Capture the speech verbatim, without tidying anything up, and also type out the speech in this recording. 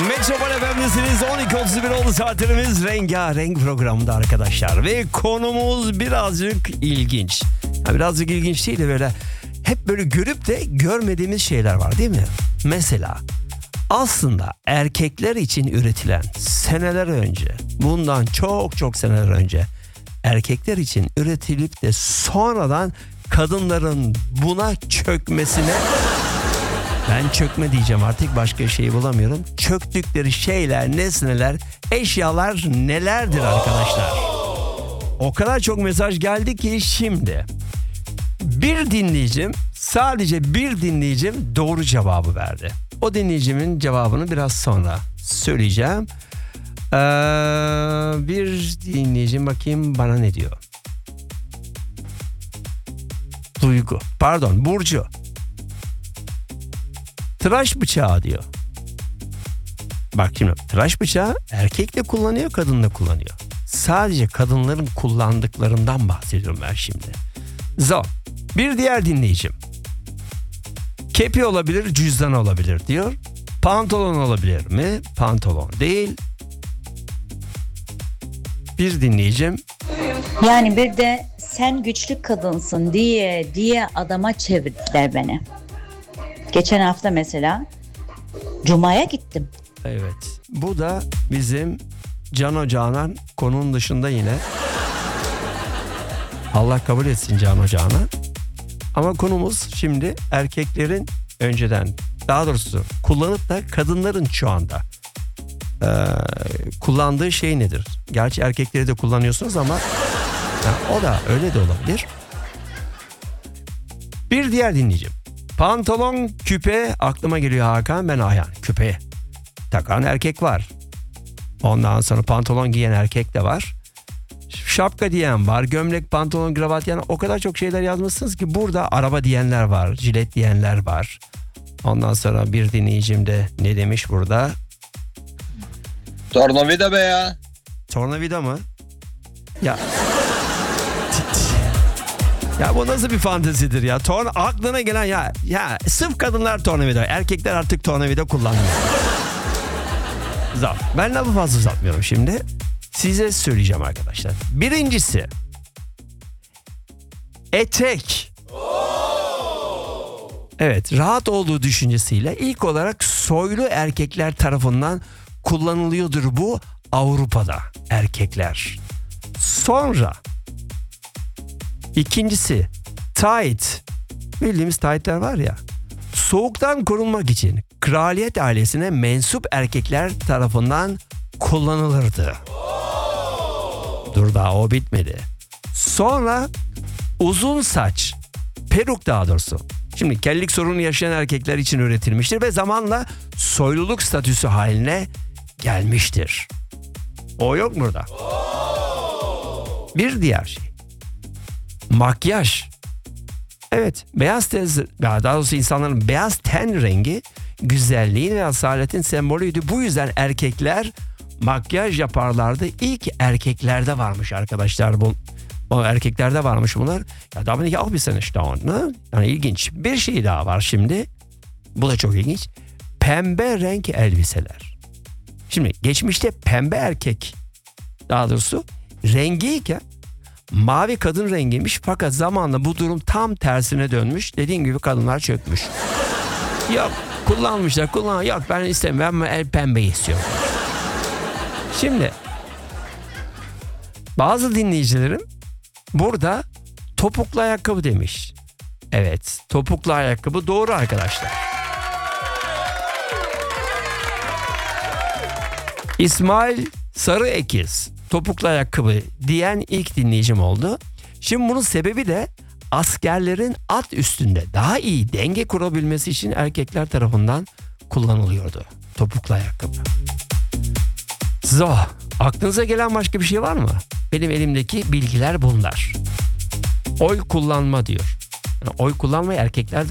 Metropol F M'desiniz. on iki otuz bir oldu saatlerimiz. Rengarenk programda arkadaşlar. Ve konumuz birazcık ilginç. Ya birazcık ilginç değil de böyle hep böyle görüp de görmediğimiz şeyler var değil mi? Mesela aslında erkekler için üretilen seneler önce, bundan çok çok seneler önce erkekler için üretilip de sonradan kadınların buna çökmesine, ben çökme diyeceğim artık, başka şey bulamıyorum. Çöktükleri şeyler, nesneler, eşyalar nelerdir arkadaşlar? O kadar çok mesaj geldi ki şimdi bir dinleyicim, sadece bir dinleyicim doğru cevabı verdi. O dinleyicimin cevabını biraz sonra söyleyeceğim. Ee, bir dinleyicim bakayım bana ne diyor. Duygu, pardon Burcu. Tıraş bıçağı diyor. Bak şimdi tıraş bıçağı erkek de kullanıyor, kadın da kullanıyor. Sadece kadınların kullandıklarından bahsediyorum ben şimdi. Zo. Bir diğer dinleyicim. Kepi olabilir, cüzdan olabilir diyor. Pantolon olabilir mi? Pantolon değil. Bir dinleyicim. Yani bir de sen güçlü kadınsın diye diye adama çevirdiler beni. Geçen hafta mesela Cuma'ya gittim. Evet. Bu da bizim Cano Canan, konunun dışında yine. Allah kabul etsin Cano Canan. Ama konumuz şimdi erkeklerin önceden, daha doğrusu kullanıp da kadınların şu anda e, kullandığı şey nedir? Gerçi erkekleri de kullanıyorsunuz ama ya, o da öyle de olabilir. Bir diğer dinleyicim. Pantolon, küpe aklıma geliyor Hakan, ben Ayhan. Küpe takan erkek var. Ondan sonra pantolon giyen erkek de var. Şapka diyen var, gömlek, pantolon, kravat, yani o kadar çok şeyler yazmışsınız ki burada araba diyenler var, jilet diyenler var. Ondan sonra bir dinleyicim de ne demiş burada? Tornavida be ya. Tornavida mı? Ya. Ya bu nasıl bir fantezidir ya? Torn aklına gelen ya ya sırf kadınlar tornavida, erkekler artık tornavida kullanmıyor. Zat. Ben lafı fazla uzatmıyorum şimdi. Size söyleyeceğim arkadaşlar. Birincisi etek. Evet, rahat olduğu düşüncesiyle ilk olarak soylu erkekler tarafından kullanılıyordur bu Avrupa'da erkekler. Sonra ikincisi tight. Bildiğimiz tight'ler var ya. Soğuktan korunmak için kraliyet ailesine mensup erkekler tarafından kullanılırdı. Dur daha o bitmedi. Sonra uzun saç, peruk daha doğrusu. Şimdi kellik sorunu yaşayan erkekler için üretilmiştir ve zamanla soyluluk statüsü haline gelmiştir. O yok burada. Bir diğer şey. Makyaj. Evet, beyaz ten, daha doğrusu insanların beyaz ten rengi güzelliğin ve asaletin sembolüydü. Bu yüzden erkekler makyaj yaparlardı. İlk erkeklerde varmış arkadaşlar bu. O erkeklerde varmış bunlar. Ya da beni auch bir sene staunen. Yani ilginç. Bir şey daha var şimdi. Bu da çok ilginç. Pembe renk elbiseler. Şimdi geçmişte pembe erkek, daha doğrusu rengiyken mavi kadın rengiymiş, fakat zamanla bu durum tam tersine dönmüş. Dediğim gibi kadınlar çökmüş. Yok kullanmışlar kullan yok ben istemiyorum, ben el pembeyi istiyorum. Şimdi bazı dinleyicilerim burada topuklu ayakkabı demiş. Evet, topuklu ayakkabı doğru arkadaşlar. İsmail Sarıekiz topuklu ayakkabı diyen ilk dinleyicim oldu. Şimdi bunun sebebi de askerlerin at üstünde daha iyi denge kurabilmesi için erkekler tarafından kullanılıyordu topuklu ayakkabı. So, aklınıza gelen başka bir şey var mı? Benim elimdeki bilgiler bunlar. Oy kullanma diyor. Yani oy kullanmayı erkekler